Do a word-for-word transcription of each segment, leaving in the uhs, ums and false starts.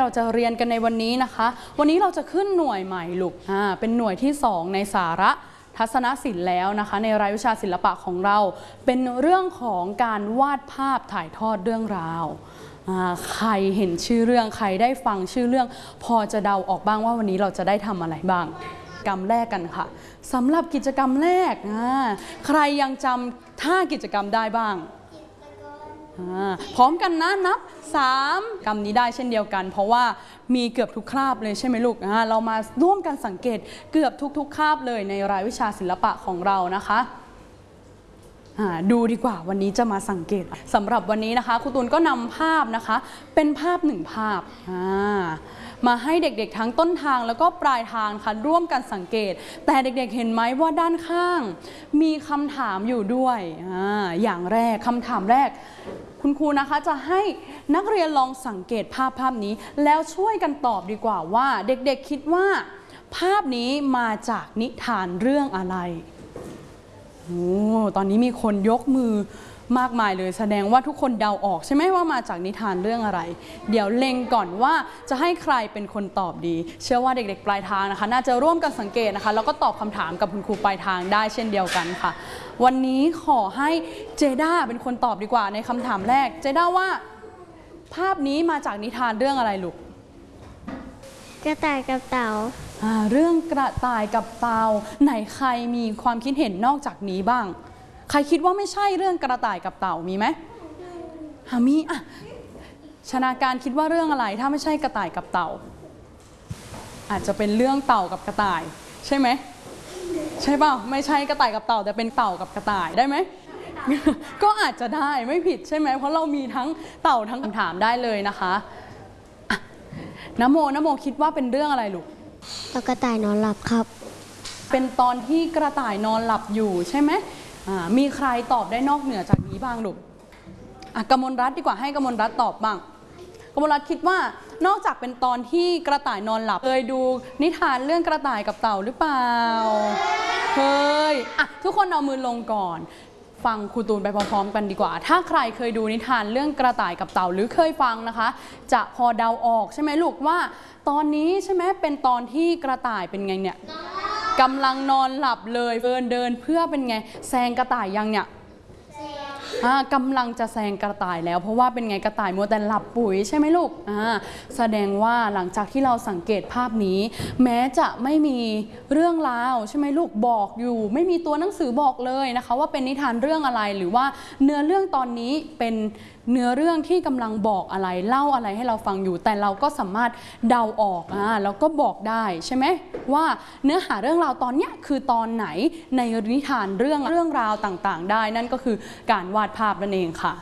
เราจะเรียนกันในวันนี้นะคะวันนี้เราจะขึ้นหน่วยใหม่ลูกอ่าเป็นหน่วยที่สองในสาระทัศนศิลป์แล้วนะคะในรายวิชาศิลปะของเราเป็นเรื่องของการวาดภาพถ่ายทอดเรื่องราวใครเห็นชื่อเรื่องใครได้ฟังชื่อเรื่องพอจะเดาออกบ้างว่าวันนี้เราจะได้ทำอะไรบ้างกิจกรรมแรกกันค่ะสำหรับกิจกรรมแรกใครยังจำท่ากิจกรรมได้บ้างพร้อมกันนะนับสามกรรมนี้ได้เช่นเดียวกันเพราะว่ามีเกือบทุกคาบเลยใช่ไหมลูกเรามาร่วมกันสังเกตเกือบทุกๆคาบเลยในรายวิชาศิลปะของเรานะคะดูดีกว่าวันนี้จะมาสังเกตสำหรับวันนี้นะคะครูตูนก็นำภาพนะคะเป็นภาพหนึ่งภาพมาให้เด็กๆทั้งต้นทางแล้วก็ปลายทางค่ะร่วมกันสังเกตแต่เด็กๆเห็นไหมว่าด้านข้างมีคำถามอยู่ด้วย อ, อย่างแรกคำถามแรกคุณครูนะคะจะให้นักเรียนลองสังเกตภาพภาพนี้แล้วช่วยกันตอบดีกว่าว่าเด็กๆคิดว่าภาพนี้มาจากนิทานเรื่องอะไรโอ้ตอนนี้มีคนยกมือมากมายเลยแสดงว่าทุกคนเดาออกใช่ไหมว่ามาจากนิทานเรื่องอะไรเดี๋ยวเล็งก่อนว่าจะให้ใครเป็นคนตอบดีเชื่อว่าเด็กๆปลายทางนะคะน่าจะร่วมกันสังเกตนะคะแล้วก็ตอบคำถามกับคุณครูปลายทางได้เช่นเดียวกันค่ะวันนี้ขอให้เจด้าเป็นคนตอบดีกว่าในคำถามแรกเจด้าว่าภาพนี้มาจากนิทานเรื่องอะไรลูกกระต่ายกับเต่าเรื่องกระต่ายกับเต่าไหนใครมีความคิดเห็นนอกจากนี้บ้างใครคิดว่าไม่ใช่เรื่องกระต่ายกับเต่ามีไหมหามีอ่ะชนาการคิดว่าเรื่องอะไรถ้าไม่ใช่กระต่ายกับเต่าอาจจะเป็นเรื่องเต่ากับกระต่ายใช่ไหมใช่เปล่าไม่ใช่กระต่ายกับเต่าแต่เป็นเต่ากับกระต่ายได้ไหมก็อาจจะได้ไม่ผิดใช่ไหมเพราะเรามีทั้งเต่าทั้งคำถามได้เลยนะคะนโมนโมคิดว่าเป็นเรื่องอะไรลูกกระต่ายนอนหลับครับเป็นตอนที่กระต่ายนอนหลับอยู่ใช่ไหมมีใครตอบได้นอกเหนือจากนี้บ้างลูกกมลรัตน์ดีกว่าให้กมลรัตน์ตอบบ้างกมลรัตน์คิดว่านอกจากเป็นตอนที่กระต่ายนอนหลับเคยดูนิทานเรื่องกระต่ายกับเต่าหรือเปล่าเคยอ่ะทุกคนเอามือลงก่อนฟังครูตูนไปพร้อมๆกันดีกว่าถ้าใครเคยดูนิทานเรื่องกระต่ายกับเต่าหรือเคยฟังนะคะจะพอเดาออกใช่ไหมลูกว่าตอนนี้ใช่ไหมเป็นตอนที่กระต่ายเป็นไงเนี่ยกำลังนอนหลับเลยเดินเดินเพื่อเป็นไงแซงกระต่ายยังเนี่ยกำลังจะแซงกระต่ายแล้วเพราะว่าเป็นไงกระต่ายมัวแต่หลับปุ๋ยใช่ไหมลูกแสดงว่าหลังจากที่เราสังเกตภาพนี้แม้จะไม่มีเรื่องราวใช่ไหมลูกบอกอยู่ไม่มีตัวหนังสือบอกเลยนะคะว่าเป็นนิทานเรื่องอะไรหรือว่าเนื้อเรื่องตอนนี้เป็นเนื้อเรื่องที่กำลังบอกอะไรเล่าอะไรให้เราฟังอยู่แต่เราก็สามารถเดาออกอ่าแล้วก็บอกได้ใช่ไหมว่าเนื้อหาเรื่องราวตอนเนี้ยคือตอนไหนในนิทานเรื่องเรื่องราวต่างๆได้นั่นก็คือการวาดภาพนั่นเองค่ะ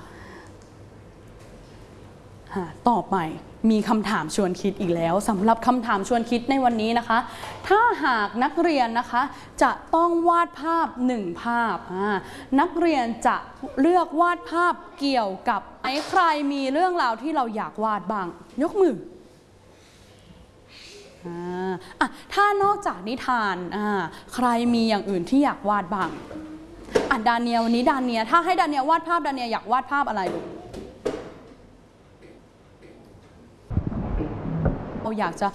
ต่อไปมีคำถามชวนคิดอีกแล้วสำหรับคำถามชวนคิดในวันนี้นะคะถ้าหากนักเรียนนะคะจะต้องวาดภาพหนึ่งภาพนักเรียนจะเลือกวาดภาพเกี่ยวกับไหนใครมีเรื่องราวที่เราอยากวาดบ้างยกมืออ่ะถ้านอกจากนิทานใครมีอย่างอื่นที่อยากวาดบ้างอ่ะดาเนียวันนี้ดาเนียถ้าให้ดาเนียวาดภาพดาเนียอยากวาดภาพอะไรลูกเราอยากจะ